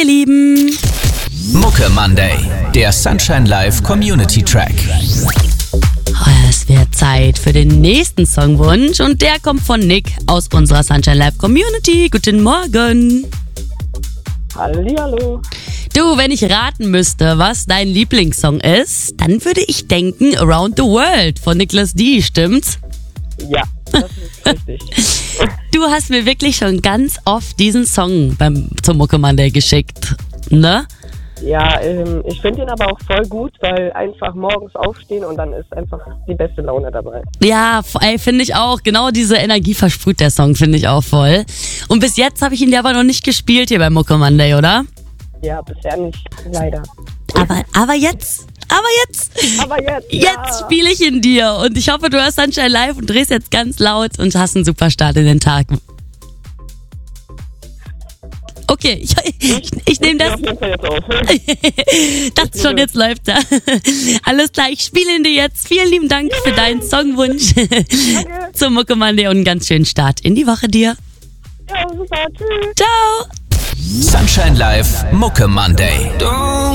Ihr Lieben. Mucke Monday, der Sunshine Live Community Track. Es wird Zeit für den nächsten Songwunsch und der kommt von Nick aus unserer Sunshine Live Community. Guten Morgen. Hallihallo. Du, wenn ich raten müsste, was dein Lieblingssong ist, dann würde ich denken Around the World von Nicholas D., stimmt's? Ja, das ist richtig. Du hast mir wirklich schon ganz oft diesen Song zum Mucke Monday geschickt, ne? Ja, ich finde ihn aber auch voll gut, weil einfach morgens aufstehen und dann ist einfach die beste Laune dabei. Ja, finde ich auch. Genau diese Energie versprüht der Song, finde ich auch voll. Und bis jetzt habe ich ihn dir aber noch nicht gespielt hier bei Mucke Monday, oder? Ja, bisher nicht, leider. Aber jetzt. Aber jetzt, Jetzt spiele ich ihn dir und ich hoffe, du hörst Sunshine Live und drehst jetzt ganz laut und hast einen super Start in den Tag. Okay, ich nehme das. auf jeden Fall jetzt auf. Das schon, jetzt läuft er. Alles klar, ich spiele ihn dir jetzt. Vielen lieben Dank für deinen Songwunsch zum Mucke Monday und einen ganz schönen Start in die Woche dir. Ja, super, tschüss. Ciao. Sunshine Live Mucke Monday.